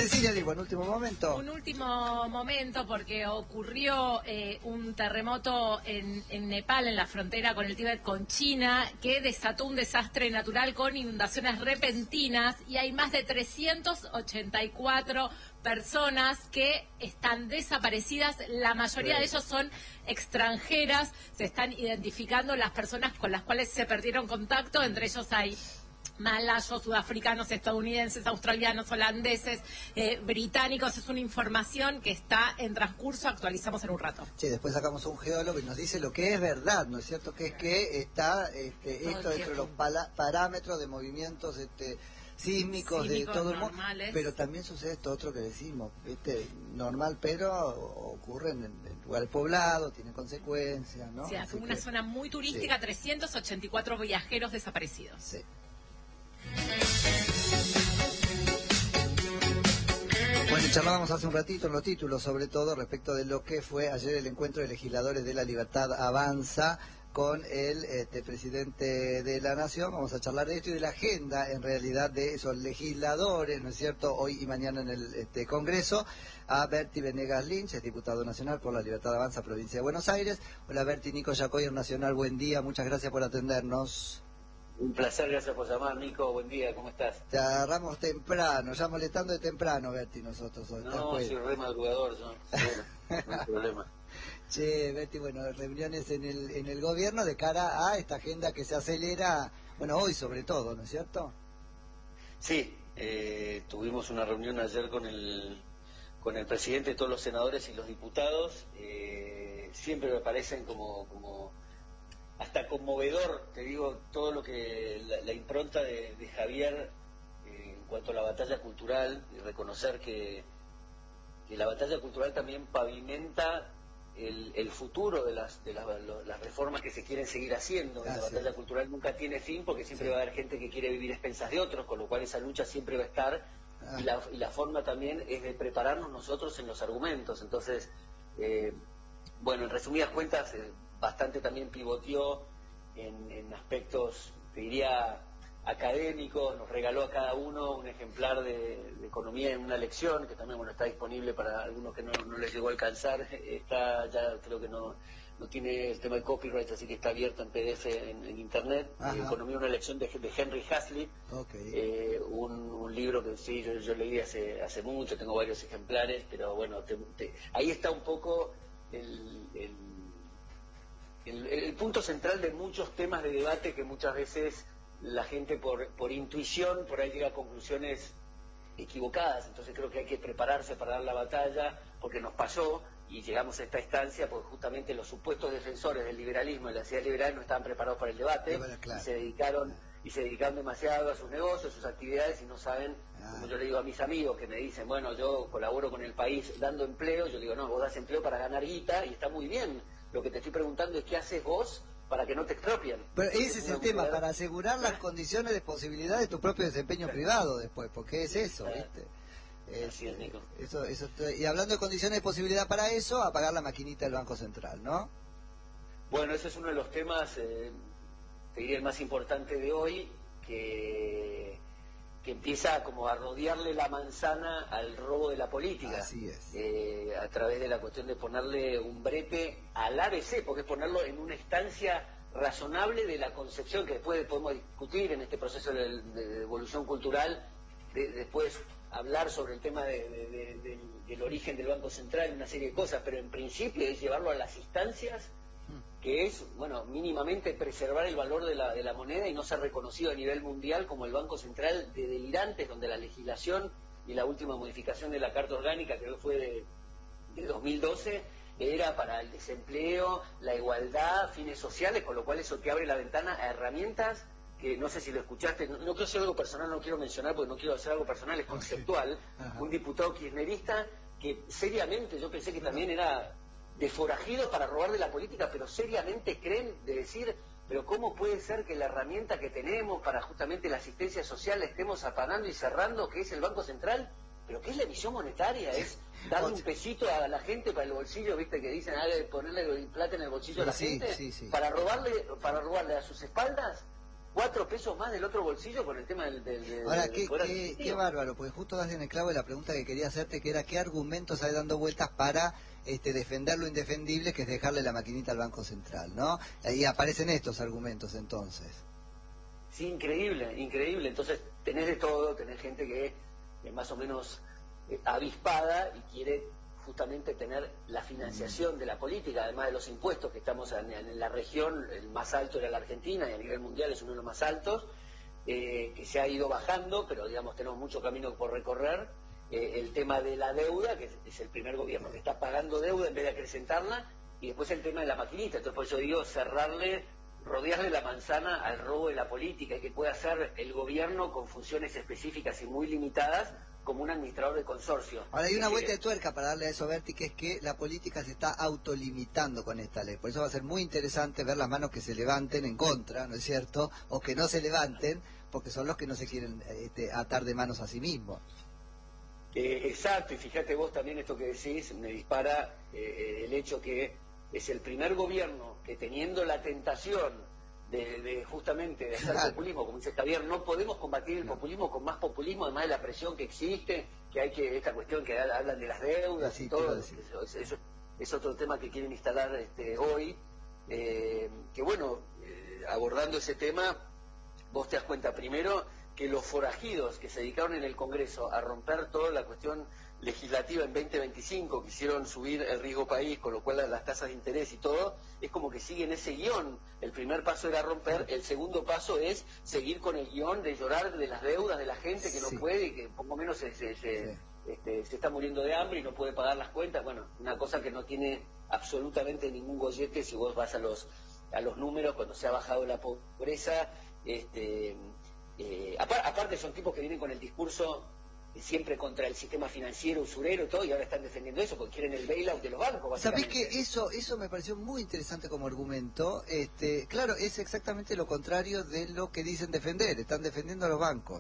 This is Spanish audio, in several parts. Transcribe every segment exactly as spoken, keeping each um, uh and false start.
Cecilia, digo, en último momento. Un último momento porque ocurrió eh, un terremoto en, en Nepal, en la frontera con el Tíbet con China, que desató un desastre natural con inundaciones repentinas y hay más de trescientas ochenta y cuatro personas que están desaparecidas. La mayoría sí. de ellos son extranjeras. Se están identificando las personas con las cuales se perdieron contacto. Entre ellos hay malayos, sudafricanos, estadounidenses, australianos, holandeses, eh, británicos. Es una información que está en transcurso, actualizamos en un rato. Sí, después sacamos a un geólogo y nos dice lo que es verdad, ¿no es cierto? Que es que está este, esto dentro de los parámetros de movimientos este, sísmicos, sísmicos de todo el mundo, pero también sucede esto otro que decimos, ¿viste? Normal, pero ocurre en, en lugares poblados, tiene consecuencias, ¿no? Sí, es una que, zona muy turística, sí. trescientos ochenta y cuatro viajeros desaparecidos. Sí. Bueno, charlábamos hace un ratito en los títulos, sobre todo respecto de lo que fue ayer el encuentro de legisladores de La Libertad Avanza con el este, presidente de la Nación. Vamos a charlar de esto y de la agenda, en realidad, de esos legisladores, ¿no es cierto?, hoy y mañana en el este, Congreso. A Berti Venegas Lynch, es diputado nacional por La Libertad Avanza, provincia de Buenos Aires. Hola Berti, Nico Yacoy, Nacional, buen día, muchas gracias por atendernos. Un placer, gracias por llamar, Nico, buen día, ¿cómo estás? Te agarramos temprano, ya molestando de temprano, Berti, nosotros hoy. No, soy re madrugador, yo, seguro, no hay problema. Che, Berti, bueno, reuniones en el en el gobierno de cara a esta agenda que se acelera, bueno, hoy sobre todo, ¿no es cierto? Sí, eh, tuvimos una reunión ayer con el con el presidente, todos los senadores y los diputados, eh, siempre me parecen como... como hasta conmovedor, te digo, todo lo que la, la impronta de, de Javier eh, en cuanto a la batalla cultural, y reconocer que, que la batalla cultural también pavimenta el, el futuro de las de las, lo, las reformas que se quieren seguir haciendo. Ah, la sí. batalla cultural nunca tiene fin porque siempre sí. va a haber gente que quiere vivir a expensas de otros, con lo cual esa lucha siempre va a estar, ah. y, la, y la forma también es de prepararnos nosotros en los argumentos. Entonces, eh, bueno, en resumidas cuentas, eh, bastante también pivoteó en, en aspectos, te diría, académicos, nos regaló a cada uno un ejemplar de, de economía en una lección, que también bueno está disponible para algunos que no, no les llegó a alcanzar, está ya creo que no, no tiene el tema de copyright, así que está abierto en P D F en, en internet. eh, economía, una lección de, de Henry Hazlitt, okay. eh, un, un libro que sí, yo, yo leí hace, hace mucho, tengo varios ejemplares, pero bueno, te, te, ahí está un poco el... el El, el punto central de muchos temas de debate que muchas veces la gente por, por intuición por ahí llega a conclusiones equivocadas. Entonces creo que hay que prepararse para dar la batalla, porque nos pasó y llegamos a esta instancia porque justamente los supuestos defensores del liberalismo y la sociedad liberal no estaban preparados para el debate, sí, bueno, claro. y se dedicaron y se dedicaron demasiado a sus negocios, a sus actividades, y no saben, ah. como yo le digo a mis amigos que me dicen, bueno, yo colaboro con el país dando empleo, yo digo, no, vos das empleo para ganar guita y está muy bien. Lo que te estoy preguntando es qué haces vos para que no te expropien. Pero ese es el tema, mujer... para asegurar las condiciones de posibilidad de tu propio desempeño privado después, porque es eso, ¿viste? Es, Así es, Nico. Eso, eso, y hablando de condiciones de posibilidad para eso, apagar la maquinita del Banco Central, ¿no? Bueno, ese es uno de los temas, eh, te diría el más importante de hoy, que... que empieza como a rodearle la manzana al robo de la política. Así es. Eh, a través de la cuestión de ponerle un brete al A B C, porque es ponerlo en una instancia razonable de la concepción que después podemos discutir en este proceso de, de evolución cultural, de, después hablar sobre el tema de, de, de, de, del origen del Banco Central y una serie de cosas, pero en principio es llevarlo a las instancias que es, bueno, mínimamente preservar el valor de la, de la moneda y no ser reconocido a nivel mundial como el Banco Central de delirantes, donde la legislación y la última modificación de la Carta Orgánica, que fue de, de dos mil doce, era para el desempleo, la igualdad, fines sociales, con lo cual eso te abre la ventana a herramientas que, no sé si lo escuchaste, no, no quiero hacer algo personal, no quiero mencionar porque no quiero hacer algo personal, es conceptual, okay. Un diputado kirchnerista que seriamente, yo pensé que también era... de forajidos para robar de la política, pero seriamente creen de decir, pero ¿cómo puede ser que la herramienta que tenemos para justamente la asistencia social la estemos apagando y cerrando, que es el Banco Central? ¿Pero qué es la emisión monetaria? Es darle un pesito a la gente para el bolsillo, viste que dicen, ah, ponerle plata en el bolsillo sí, a la gente, sí, sí, sí. para robarle para robarle a sus espaldas cuatro pesos más del otro bolsillo con el tema del... del, del Ahora, del qué, poder qué, adquisitivo. qué bárbaro, porque justo das en el clavo de la pregunta que quería hacerte, que era qué argumentos hay dando vueltas para este, defender lo indefendible, que es dejarle la maquinita al Banco Central, ¿no? Ahí aparecen estos argumentos, entonces. Sí, increíble, increíble. Entonces, tenés de todo, tenés gente que es más o menos eh, avispada y quiere justamente tener la financiación de la política, además de los impuestos que estamos en, en la región, el más alto era la Argentina y a nivel mundial es uno de los más altos, eh, que se ha ido bajando, pero digamos tenemos mucho camino por recorrer. Eh, el tema de la deuda, que es, es el primer gobierno que está pagando deuda en vez de acrecentarla, y después el tema de la maquinita. Entonces por eso digo, cerrarle, rodearle la manzana al robo de la política, y que pueda hacer el gobierno con funciones específicas y muy limitadas, como un administrador de consorcio. Ahora hay una vuelta de tuerca para darle a eso, Berti, que es que la política se está autolimitando con esta ley. Por eso va a ser muy interesante ver las manos que se levanten en contra, ¿no es cierto? O que no se levanten, porque son los que no se quieren este, atar de manos a sí mismos. Eh, exacto, y fíjate vos también esto que decís, me dispara eh, el hecho que es el primer gobierno que, teniendo la tentación de, de justamente de hacer Claro. populismo, como dice Javier, no podemos combatir el No. populismo con más populismo, además de la presión que existe, que hay que, esta cuestión que hablan de las deudas Sí, y te iba a todo, decir. eso, eso- eso es otro tema que quieren instalar este, hoy, eh, que bueno, eh, abordando ese tema, vos te das cuenta primero que los forajidos que se dedicaron en el Congreso a romper toda la cuestión legislativa en veinte veinticinco, quisieron subir el riesgo país, con lo cual las tasas de interés y todo, es como que siguen ese guión. El primer paso era romper, el segundo paso es seguir con el guión de llorar de las deudas de la gente que no Sí. puede y que poco menos se, se, se, Sí. este, se está muriendo de hambre y no puede pagar las cuentas. Bueno, una cosa que no tiene absolutamente ningún gollete si vos vas a los a los números cuando se ha bajado la pobreza. Este, eh, apar, aparte son tipos que vienen con el discurso siempre contra el sistema financiero, usurero y todo, y ahora están defendiendo eso porque quieren el bailout de los bancos, ¿Sabés básicamente. que eso eso me pareció muy interesante como argumento? Este, claro, es exactamente lo contrario de lo que dicen defender. Están defendiendo a los bancos.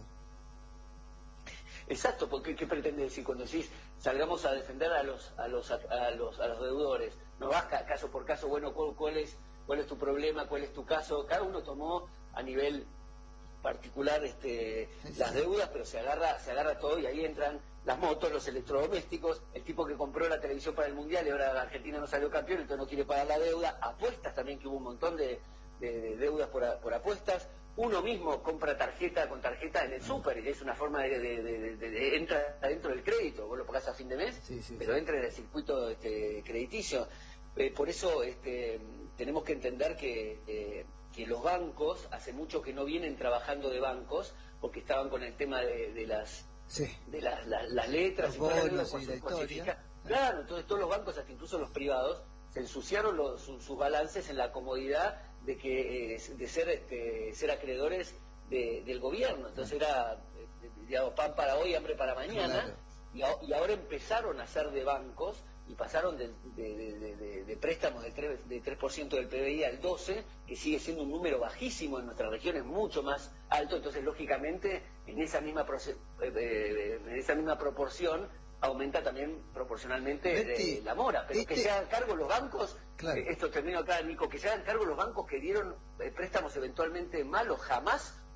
Exacto, porque ¿qué pretende decir cuando decís salgamos a defender a los a los a, a los a los deudores? No vas ca- caso por caso, bueno, ¿cuál, cuál es cuál es tu problema, cuál es tu caso? Cada uno tomó a nivel particular este Sí, sí. las deudas, pero se agarra se agarra todo y ahí entran las motos, los electrodomésticos, el tipo que compró la televisión para el mundial y ahora la Argentina no salió campeón, entonces no quiere pagar la deuda, apuestas también, que hubo un montón de, de- de deudas por, a- por apuestas. Uno mismo compra tarjeta con tarjeta en el súper y es una forma de, de, de- de- de- entra dentro del crédito, vos lo pagás a fin de mes, Sí, sí, pero sí. entra en el circuito este, crediticio. Eh, por eso este, tenemos que entender que, eh, que los bancos hace mucho que no vienen trabajando de bancos porque estaban con el tema de, de las Sí. de las, las, las letras Los y todas las bonos deudas y la cos- cosifica- historia. Claro, entonces todos los bancos, hasta incluso los privados, se ensuciaron los, sus, sus balances en la comodidad de que eh, de ser este, ser acreedores de- del gobierno. Entonces era, eh, digamos, pan para hoy, hambre para mañana. Claro. Y, a- y ahora empezaron a ser de bancos y pasaron de, de- de- de- de préstamos de tres, de tres por ciento del P B I al doce por ciento, que sigue siendo un número bajísimo, en nuestra región es mucho más alto. Entonces, lógicamente, en esa misma, proce- eh, eh, en esa misma proporción aumenta también proporcionalmente Betty, eh, la mora. Pero que este- se hagan cargo los bancos, Claro. eh, esto termino acá, Nico, que se hagan cargo los bancos que dieron eh, préstamos eventualmente malos, jamás